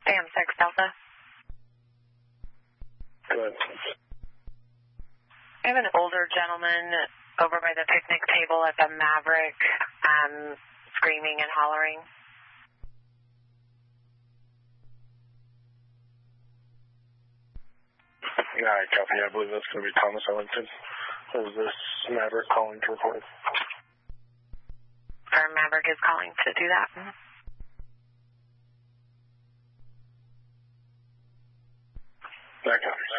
AM 6 Delta. Go ahead. I have an older gentleman over by the picnic table at the Maverick screaming and hollering. All right, copy. I believe that's going to be Thomas Ellington. Is this Maverick calling to report? Maverick is calling to do that. That copies.